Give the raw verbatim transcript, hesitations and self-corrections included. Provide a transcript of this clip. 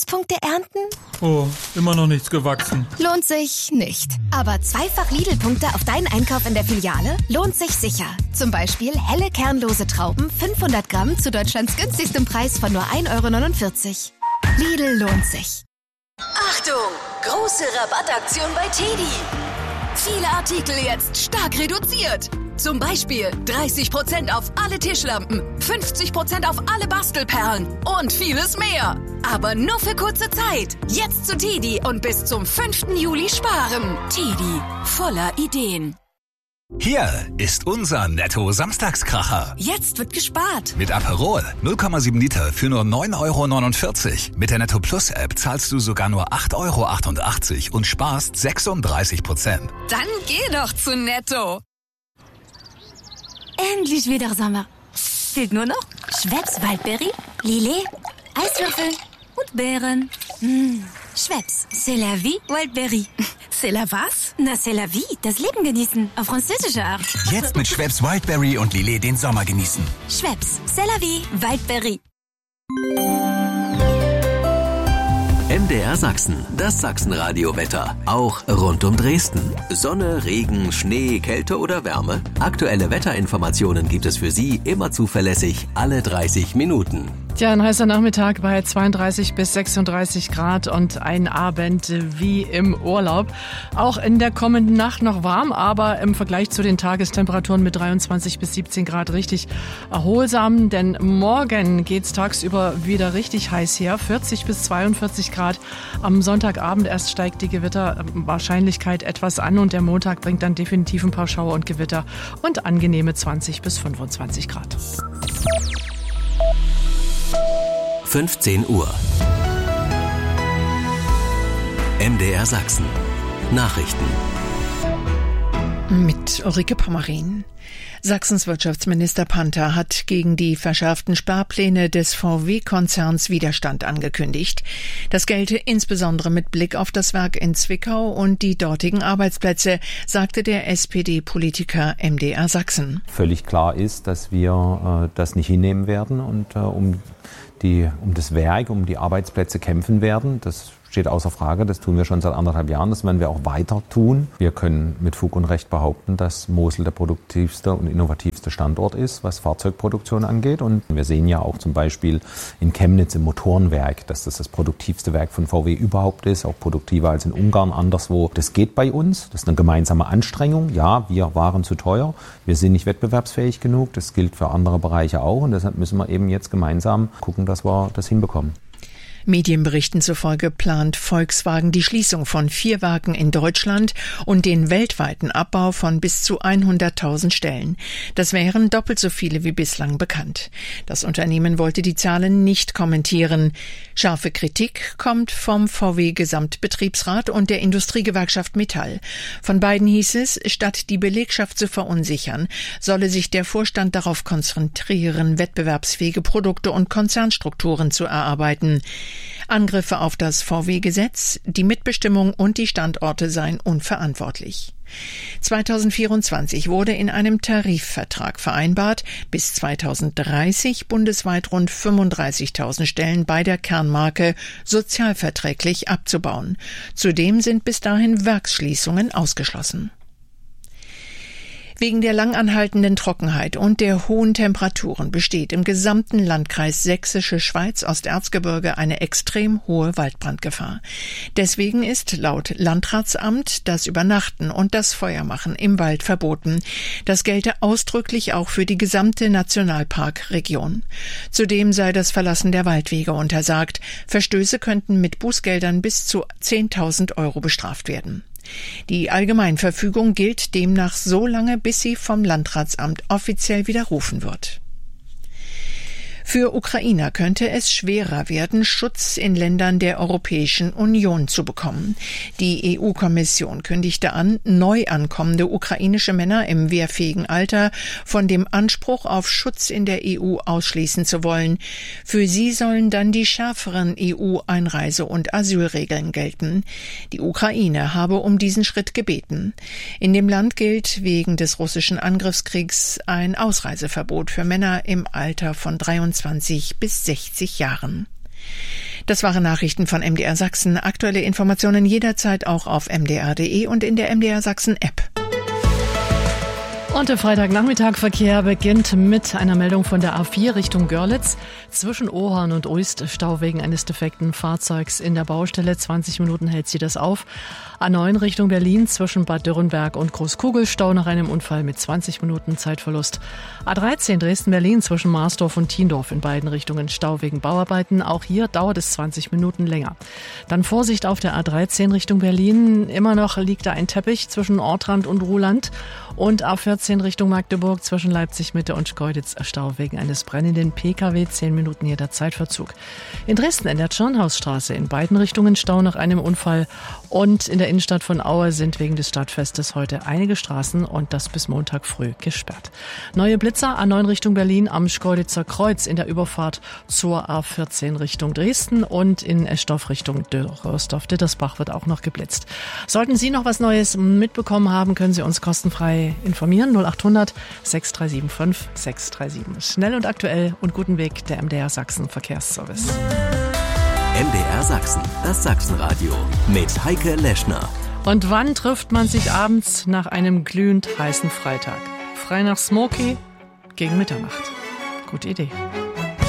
Pluspunkte ernten? Oh, immer noch nichts gewachsen. Lohnt sich nicht. Aber zweifach Lidl-Punkte auf deinen Einkauf in der Filiale lohnt sich sicher. Zum Beispiel helle kernlose Trauben, fünfhundert Gramm zu Deutschlands günstigstem Preis von nur ein Euro neunundvierzig. Lidl lohnt sich. Achtung! Große Rabattaktion bei Teddy. Viele Artikel jetzt stark reduziert. Zum Beispiel dreißig Prozent auf alle Tischlampen, fünfzig Prozent auf alle Bastelperlen und vieles mehr. Aber nur für kurze Zeit. Jetzt zu Teddy und bis zum fünften Juli sparen. Teddy, voller Ideen. Hier ist unser Netto-Samstagskracher. Jetzt wird gespart. Mit Aperol null Komma sieben Liter für nur neun Euro neunundvierzig. Mit der Netto Plus App zahlst du sogar nur acht Euro achtundachtzig und sparst sechsunddreißig Prozent. Dann geh doch zu Netto. Endlich wieder Sommer. Fehlt nur noch Schweppes Waldberry, Lillet, Eiswürfel und Beeren. Mmh. Schweppes, c'est la vie, Wildberry. C'est la was? Na, c'est la vie, das Leben genießen, auf französische Art. Jetzt mit Schweppes Wildberry und Lillet den Sommer genießen. Schweppes, c'est la vie, Wildberry. M D R Sachsen, das Sachsenradio-Wetter. Auch rund um Dresden. Sonne, Regen, Schnee, Kälte oder Wärme. Aktuelle Wetterinformationen gibt es für Sie immer zuverlässig alle dreißig Minuten. Tja, ein heißer Nachmittag bei zweiunddreißig bis sechsunddreißig Grad und ein Abend wie im Urlaub. Auch in der kommenden Nacht noch warm, aber im Vergleich zu den Tagestemperaturen mit dreiundzwanzig bis siebzehn Grad richtig erholsam. Denn morgen geht's tagsüber wieder richtig heiß her, vierzig bis zweiundvierzig Grad. Am Sonntagabend erst steigt die Gewitterwahrscheinlichkeit etwas an und der Montag bringt dann definitiv ein paar Schauer und Gewitter und angenehme zwanzig bis fünfundzwanzig Grad. fünfzehn Uhr. M D R Sachsen. Nachrichten. Mit Ulrike Pommerin. Sachsens Wirtschaftsminister Panther hat gegen die verschärften Sparpläne des V W-Konzerns Widerstand angekündigt. Das gelte insbesondere mit Blick auf das Werk in Zwickau und die dortigen Arbeitsplätze, sagte der S P D-Politiker M D R Sachsen. Völlig klar ist, dass wir äh, das nicht hinnehmen werden und äh, um, die, um das Werk, um die Arbeitsplätze kämpfen werden. Das steht außer Frage, das tun wir schon seit anderthalb Jahren, das werden wir auch weiter tun. Wir können mit Fug und Recht behaupten, dass Mosel der produktivste und innovativste Standort ist, was Fahrzeugproduktion angeht. Und wir sehen ja auch zum Beispiel in Chemnitz im Motorenwerk, dass das das produktivste Werk von V W überhaupt ist, auch produktiver als in Ungarn, anderswo. Das geht bei uns, das ist eine gemeinsame Anstrengung. Ja, wir waren zu teuer, wir sind nicht wettbewerbsfähig genug, das gilt für andere Bereiche auch und deshalb müssen wir eben jetzt gemeinsam gucken, dass wir das hinbekommen. Medienberichten zufolge plant Volkswagen die Schließung von vier Werken in Deutschland und den weltweiten Abbau von bis zu hunderttausend Stellen. Das wären doppelt so viele wie bislang bekannt. Das Unternehmen wollte die Zahlen nicht kommentieren. Scharfe Kritik kommt vom V W-Gesamtbetriebsrat und der Industriegewerkschaft Metall. Von beiden hieß es, statt die Belegschaft zu verunsichern, solle sich der Vorstand darauf konzentrieren, wettbewerbsfähige Produkte und Konzernstrukturen zu erarbeiten. Angriffe auf das V W-Gesetz, die Mitbestimmung und die Standorte seien unverantwortlich. zweitausendvierundzwanzig wurde in einem Tarifvertrag vereinbart, bis zweitausenddreißig bundesweit rund fünfunddreißigtausend Stellen bei der Kernmarke sozialverträglich abzubauen. Zudem sind bis dahin Werksschließungen ausgeschlossen. Wegen der langanhaltenden Trockenheit und der hohen Temperaturen besteht im gesamten Landkreis Sächsische Schweiz Osterzgebirge eine extrem hohe Waldbrandgefahr. Deswegen ist laut Landratsamt das Übernachten und das Feuermachen im Wald verboten. Das gelte ausdrücklich auch für die gesamte Nationalparkregion. Zudem sei das Verlassen der Waldwege untersagt. Verstöße könnten mit Bußgeldern bis zu zehntausend Euro bestraft werden. Die Allgemeinverfügung gilt demnach so lange, bis sie vom Landratsamt offiziell widerrufen wird. Für Ukrainer könnte es schwerer werden, Schutz in Ländern der Europäischen Union zu bekommen. Die E U-Kommission kündigte an, neu ankommende ukrainische Männer im wehrfähigen Alter von dem Anspruch auf Schutz in der E U ausschließen zu wollen. Für sie sollen dann die schärferen E U-Einreise- und Asylregeln gelten. Die Ukraine habe um diesen Schritt gebeten. In dem Land gilt wegen des russischen Angriffskriegs ein Ausreiseverbot für Männer im Alter von dreiundzwanzig bis sechzig Jahren. Das waren Nachrichten von M D R Sachsen. Aktuelle Informationen jederzeit auch auf m d r punkt d e und in der M D R Sachsen App. Und der Freitagnachmittagverkehr beginnt mit einer Meldung von der A vier Richtung Görlitz. Zwischen Ohorn und Uist Stau wegen eines defekten Fahrzeugs in der Baustelle. zwanzig Minuten hält sie das auf. A neun Richtung Berlin zwischen Bad Dürrenberg und Großkugel Stau nach einem Unfall mit zwanzig Minuten Zeitverlust. A dreizehn Dresden-Berlin zwischen Marsdorf und Thiendorf in beiden Richtungen Stau wegen Bauarbeiten. Auch hier dauert es zwanzig Minuten länger. Dann Vorsicht auf der A dreizehn Richtung Berlin. Immer noch liegt da ein Teppich zwischen Ortrand und Ruhland. Und A vierzehn Richtung Magdeburg zwischen Leipzig-Mitte und Schkeuditz Stau wegen eines brennenden P K W. zehn Minuten hier der Zeitverzug. In Dresden in der Tschirnhausstraße in beiden Richtungen Stau nach einem Unfall. Und in der Innenstadt von Aue sind wegen des Stadtfestes heute einige Straßen und das bis Montag früh gesperrt. Neue Blitzer A neun Richtung Berlin am Schkeuditzer Kreuz in der Überfahrt zur A vierzehn Richtung Dresden und in Eschdorf Richtung Rösdorf-Dittersbach wird auch noch geblitzt. Sollten Sie noch was Neues mitbekommen haben, können Sie uns kostenfrei informieren. null acht hundert sechs drei sieben fünf sechs drei sieben. Schnell und aktuell und guten Weg, der M D R Sachsen Verkehrsservice. M D R Sachsen, das Sachsenradio mit Heike Leschner. Und wann trifft man sich abends nach einem glühend heißen Freitag? Frei nach Smoky gegen Mitternacht. Gute Idee.